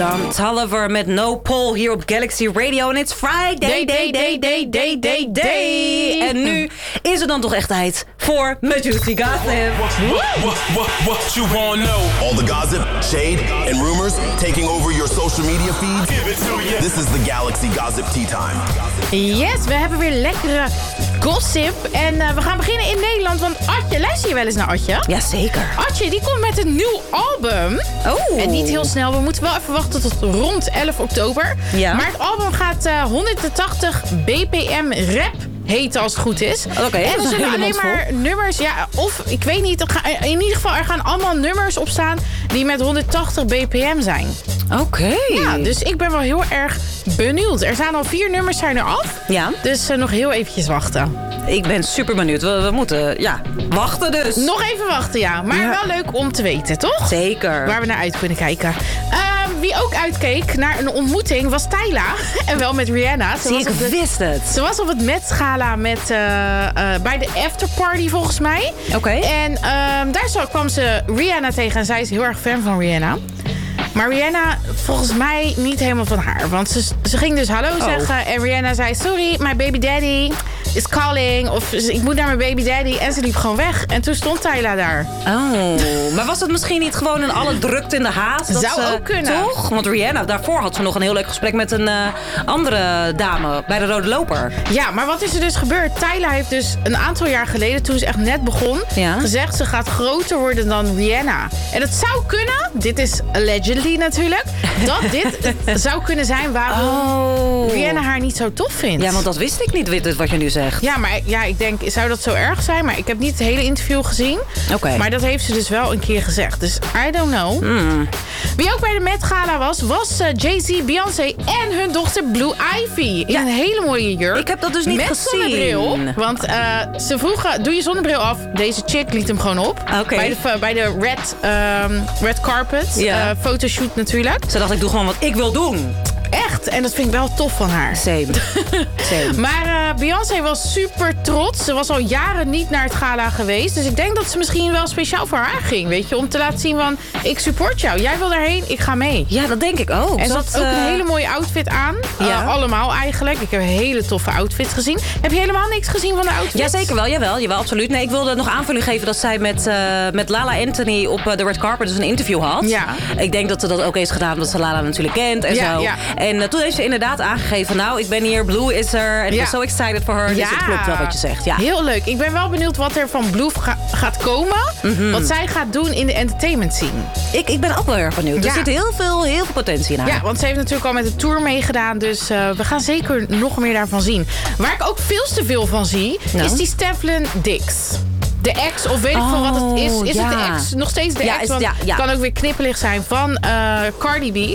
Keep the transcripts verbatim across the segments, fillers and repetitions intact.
Dan Tulliver met No Poll hier op Galaxy Radio. En it's Friday, day, day, day, day, day, day, day. En nu is het dan toch echt tijd voor Juicy Gossip. What, what, what, what you wanna know? All the gossip, shade, and rumors taking over your social media feed. This is the Galaxy Gossip Tea Time. Yes, we hebben weer lekkere gossip. En uh, we gaan beginnen in Nederland. Want Atje, luister je wel eens naar Atje? Jazeker. Atje, die komt met een nieuw album. Oh. En niet heel snel. We moeten wel even wachten tot rond elf oktober. Ja. Maar het album gaat uh, honderdtachtig B P M rap heten als het goed is. Oké, okay, en er zullen alleen maar nummers... Ja, of ik weet niet. Er gaan, in ieder geval, er gaan allemaal nummers op staan die met honderdtachtig B P M zijn. Oké. Okay. Ja, dus ik ben wel heel erg benieuwd. Er zijn al vier nummers zijn er af. Ja. Dus uh, nog heel eventjes wachten. Ik ben super benieuwd. We, we moeten, ja, wachten dus. Nog even wachten, ja. Maar ja. Wel leuk om te weten, toch? Zeker. Waar we naar uit kunnen kijken. Uh, wie ook uitkeek naar een ontmoeting was Tyla. En wel met Rihanna. Ze Zie, was ik de, wist het. Ze was op het Met-gala met, uh, uh, bij de afterparty volgens mij. Oké. Okay. En uh, daar zo kwam ze Rihanna tegen. En zij is heel erg fan van Rihanna. Maar Rihanna, volgens mij niet helemaal van haar. Want ze, ze ging dus hallo oh. zeggen. En Rihanna zei, sorry, my baby daddy is calling. Of ik moet naar mijn baby daddy. En ze liep gewoon weg. En toen stond Tyla daar. Oh, maar was het misschien niet gewoon in alle drukte in de haast? Dat zou ze, ook kunnen. Toch? Want Rihanna, daarvoor had ze nog een heel leuk gesprek met een uh, andere dame bij de Rode Loper. Ja, maar wat is er dus gebeurd? Tyla heeft dus een aantal jaar geleden, toen ze echt net begon, ja. gezegd ze gaat groter worden dan Rihanna. En het zou kunnen, dit is allegedly natuurlijk, dat dit zou kunnen zijn waarom oh. Rihanna haar niet zo tof vindt. Ja, want dat wist ik niet, dit wat je nu zegt. Ja, maar ja, ik denk, zou dat zo erg zijn? Maar ik heb niet het hele interview gezien. Oké. Okay. Maar dat heeft ze dus wel een keer gezegd. Dus I don't know. Mm. Wie ook bij de Met Gala was, was uh, Jay-Z, Beyoncé en hun dochter Blue Ivy. In ja. een hele mooie jurk. Ik heb dat dus niet met gezien. Zonnebril. Want uh, ze vroegen, doe je zonnebril af. Deze chick liet hem gewoon op. Okay. Bij de, bij de red, um, red carpet. Ja. Uh, fotoshoot natuurlijk. Ze dacht, ik doe gewoon wat ik wil doen. Echt. En dat vind ik wel tof van haar. Same. Same. Maar uh, Beyoncé was super trots. Ze was al jaren niet naar het gala geweest. Dus ik denk dat ze misschien wel speciaal voor haar ging. Weet je, om te laten zien van, ik support jou. Jij wil daarheen, ik ga mee. Ja, dat denk ik ook. En ze dat, had ook uh... een hele mooie outfit aan. Ja. Uh, allemaal eigenlijk. Ik heb een hele toffe outfit gezien. Heb je helemaal niks gezien van de outfit? Ja, zeker wel. Jawel, jawel, absoluut. Nee, ik wilde nog aanvulling geven dat zij met, uh, met Lala Anthony op uh, de red carpet dus een interview had. Ja. Ik denk dat ze dat ook heeft gedaan omdat ze Lala natuurlijk kent en ja, zo. Ja. En uh, toen heeft ze inderdaad aangegeven, nou, ik ben hier, Blue is er. En ik ja. ben zo excited voor haar. Ja. Dus het klopt wel wat je zegt. Ja. Heel leuk. Ik ben wel benieuwd wat er van Blue ga- gaat komen. Mm-hmm. Wat zij gaat doen in de entertainment scene. Ik, ik ben ook wel erg benieuwd. Ja. Er zit heel veel, heel veel potentie in haar. Ja, want ze heeft natuurlijk al met de tour meegedaan. Dus uh, we gaan zeker nog meer daarvan zien. Waar ik ook veel te veel van zie, nou? is die Stefan Diggs. De ex, of weet ik veel oh, wat het is. Is ja. het de ex? Nog steeds de ja, ex? Is, want ja, ja. Het kan ook weer knippelig zijn van uh, Cardi B. Um,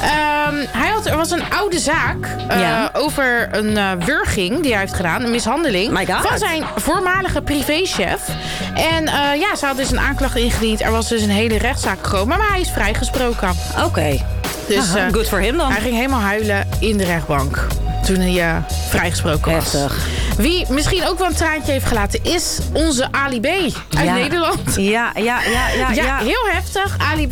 hij had, er was een oude zaak uh, ja. over een uh, wurging die hij heeft gedaan. Een mishandeling van zijn voormalige privéchef. En uh, ja, ze had dus een aanklacht ingediend. Er was dus een hele rechtszaak gekomen. Maar hij is vrijgesproken. Oké. Okay. Dus, uh, good for him dan. Hij ging helemaal huilen in de rechtbank. Toen hij uh, vrijgesproken was. Heftig. Wie misschien ook wel een traantje heeft gelaten is onze Ali B uit ja. Nederland. Ja, ja, ja, ja, ja. ja. Heel heftig. Ali B,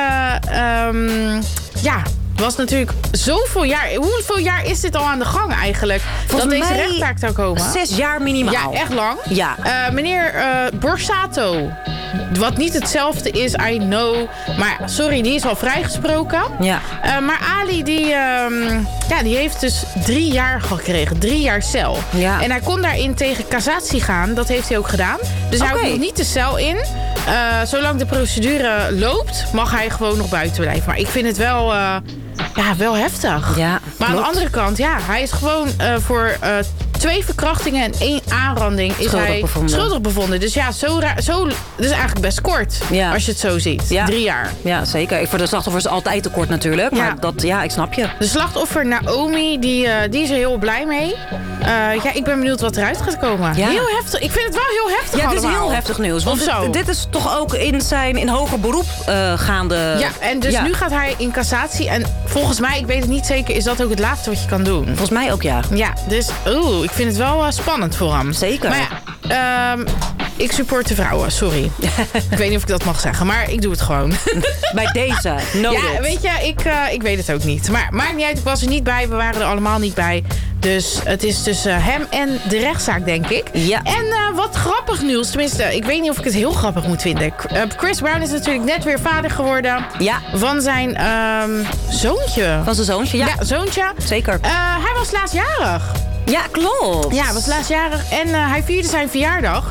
uh, um, ja, was natuurlijk zoveel jaar... Hoeveel jaar is dit al aan de gang eigenlijk? Volgens dat deze rechtszaak zou komen? Zes jaar minimaal. Ja, echt lang. Ja. Uh, meneer uh, Borsato. Wat niet hetzelfde is, I know. Maar sorry, die is al vrijgesproken. Ja. Uh, maar Ali, die, um, ja, die heeft dus drie jaar gekregen. Drie jaar cel. Ja. En hij kon daarin tegen cassatie gaan. Dat heeft hij ook gedaan. Dus okay. hij hoeft nog niet de cel in. Uh, zolang de procedure loopt, mag hij gewoon nog buiten blijven. Maar ik vind het wel... Uh, Ja, wel heftig. Ja, maar aan de andere kant, ja, hij is gewoon uh, voor uh, twee verkrachtingen en één aanranding is schuldig hij bevonden. schuldig bevonden. Dus ja, zo, ra- zo dat is eigenlijk best kort. Ja. Als je het zo ziet. Ja. Drie jaar. Ja, zeker. Ik voor de slachtoffers altijd te kort natuurlijk. Maar ja. dat, ja, ik snap je. De slachtoffer Naomi, die, uh, die is er heel blij mee. Uh, ja, ik ben benieuwd wat eruit gaat komen. Ja. Heel heftig. Ik vind het wel heel heftig Ja, allemaal. het is heel heftig nieuws. Want dit, dit is toch ook in zijn in hoger beroep uh, gaande... Ja, en dus ja. nu gaat hij in cassatie. En volgens mij, ik weet het niet zeker, is dat ook het laatste wat je kan doen. Volgens mij ook, ja. Ja, dus oeh, ik vind het wel uh, spannend voor hem. Zeker. Maar ja, um, Ik support de vrouwen, sorry. Ik weet niet of ik dat mag zeggen, maar ik doe het gewoon. Bij deze, noted. Ja, weet je, ik, uh, ik weet het ook niet. Maar maakt niet uit, ik was er niet bij. We waren er allemaal niet bij. Dus het is tussen hem en de rechtszaak, denk ik. Ja. En uh, wat grappig nieuws. Tenminste, ik weet niet of ik het heel grappig moet vinden. Uh, Chris Brown is natuurlijk net weer vader geworden. Ja. Van zijn um, zoontje. Van zijn zoontje, ja. Ja, zoontje. Zeker. Uh, hij was laatst jarig. Ja, klopt. Ja, hij was laatstjarig en uh, hij vierde zijn verjaardag.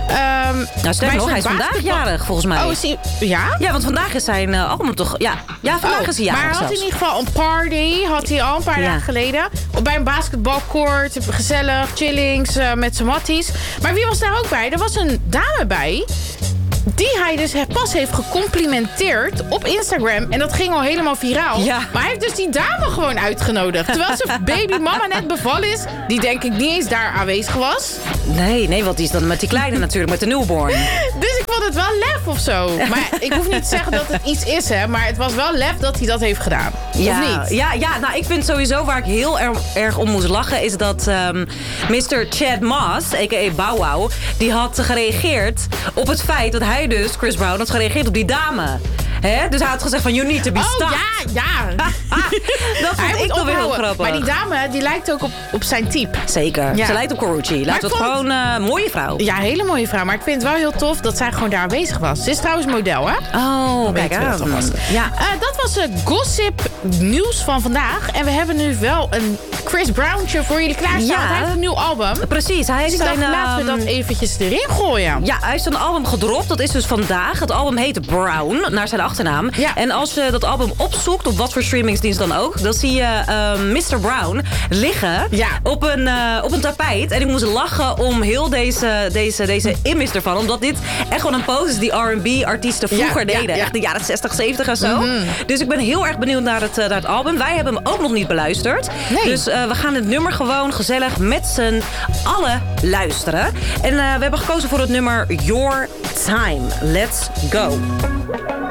Um, nou, sterker nog, hij is vandaag jarig, volgens mij. Oh, is hij... Ja? Ja, want vandaag is zijn uh, album toch... Ja, ja vandaag oh, is hij jarig Maar hij had zelfs. in ieder geval een party, had hij al een paar ja. dagen geleden. Bij een basketbalcourt, gezellig, chillings uh, met zijn matties. Maar wie was daar ook bij? Er was een dame bij... die hij dus pas heeft gecomplimenteerd op Instagram. En dat ging al helemaal viraal. Ja. Maar hij heeft dus die dame gewoon uitgenodigd. Terwijl zijn babymama net bevallen is. Die denk ik niet eens daar aanwezig was. Nee, nee, want die is dan met die kleine natuurlijk, met de newborn. Dus ik vond het wel lef of zo. Maar ik hoef niet te zeggen dat het iets is, hè. Maar het was wel lef dat hij dat heeft gedaan. Ja, of niet? Ja, ja, nou ik vind sowieso waar ik heel erg, erg om moest lachen... is dat um, mister Chad Moss, a k a. Bow Wow... die had gereageerd op het feit dat hij dus, Chris Brown, had gereageerd op die dame. He? Dus hij had gezegd van, you need to be stopped. Oh, ja, ja. Dat vond ik toch weer heel grappig. Maar die dame, die lijkt ook op, op zijn type. Zeker. Ja. Ze lijkt op Karrueche. Laten we het gewoon een uh, mooie vrouw. Ja, hele mooie vrouw. Maar ik vind het wel heel tof dat zij gewoon daar aanwezig was. Ze is trouwens model, hè? Oh, kijk aan. Ja. Uh, dat was het gossip nieuws van vandaag. En we hebben nu wel een Chris Browntje voor jullie klaarstaan. Ja. Hij heeft een nieuw album. Precies. Hij dus zijn, dacht, laten we dat eventjes erin gooien. Ja, hij heeft een album gedropt. Dat is dus vandaag. Het album heet Brown, naar zijn achternaam. Ja. En als je dat album opzoekt, op wat voor streamingsdienst dan ook... dan zie je uh, mister Brown liggen ja. op, een, uh, op een tapijt. En ik moest lachen om heel deze, deze, deze image ervan. Omdat dit echt gewoon een pose is die R en B-artiesten vroeger ja, deden. Ja, ja. Echt de jaren zestig, zeventig en zo. Mm-hmm. Dus ik ben heel erg benieuwd naar het, uh, naar het album. Wij hebben hem ook nog niet beluisterd. Nee. Dus uh, we gaan het nummer gewoon gezellig met z'n allen luisteren. En uh, we hebben gekozen voor het nummer Your Time. Let's go.